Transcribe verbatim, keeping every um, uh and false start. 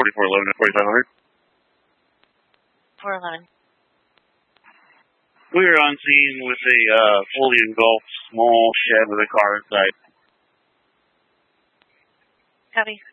forty-four eleven at forty-five hundred. four eleven. We are on scene with a uh, fully engulfed small shed with a car inside. Copy.